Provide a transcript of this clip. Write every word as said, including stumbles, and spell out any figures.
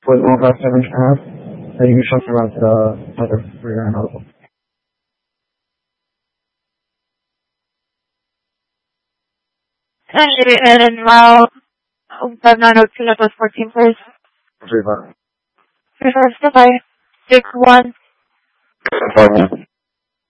with one five seven and a half. Then you can show me around to the other rear end level. And then mile five nine oh two, that was fourteen, please. Three five. Three first, bye. Six one. Five one.